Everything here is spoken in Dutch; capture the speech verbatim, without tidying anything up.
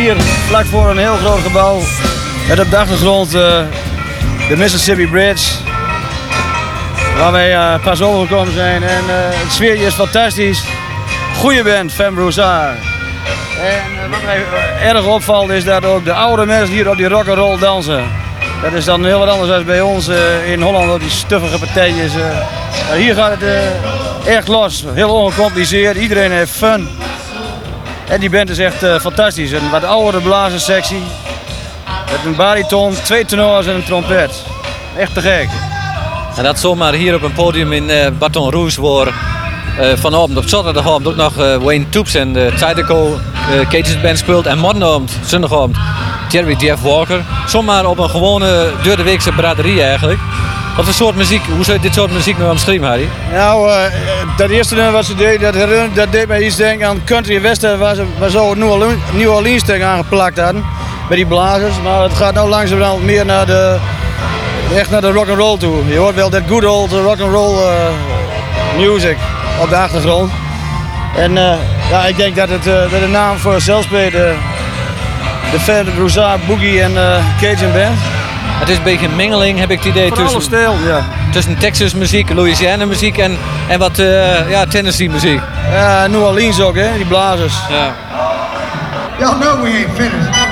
hier vlak voor een heel groot gebouw. Met op de achtergrond uh, de Mississippi Bridge. Waar wij uh, pas overgekomen zijn. En uh, het sfeertje is fantastisch. Goeie band, Femme Broussard. En uh, wat mij uh, erg opvalt is dat ook de oude mensen hier op die rock'n'roll dansen. Dat is dan heel wat anders dan bij ons uh, in Holland, op die stuffige partijtjes. Uh. Uh, hier gaat het uh, echt los, heel ongecompliceerd, iedereen heeft fun. En die band is echt uh, fantastisch. Een wat oudere blazerssectie. Met een bariton, twee tenors en een trompet. Echt te gek. En dat zomaar hier op een podium in uh, Baton Rouge waar uh, vanavond op zaterdagavond ook nog uh, Wayne Toops en de Zydeco uh, Cages Band speelt. En morgenavond, zondagavond, Jerry Jeff Walker. Zomaar op een gewone doordeweekse braderie eigenlijk. Wat voor soort muziek, hoe zou je dit soort muziek nou omschrijven, Harry? Nou, uh, dat eerste nummer wat ze deed, dat, dat deed mij iets denken aan country western waar ze waar zo New Orleans tegen aangeplakt hadden. Bij die blazers, maar het gaat nou langzamerhand meer naar de, echt naar de rock'n'roll toe. Je hoort wel dat good old rock'n'roll uh, music op de achtergrond. En uh, ja, ik denk dat, het, uh, dat de naam voor zichzelf spreekt, de, de Femme Broussard Boogie en uh, Cajun Band. Het is een beetje een mengeling, heb ik het idee, tussen, stijl, ja. tussen Texas muziek, Louisiana muziek en, en wat uh, ja, Tennessee muziek. Ja, New Orleans ook, hè, die blazers. Ja. Y'all know we ain't finished.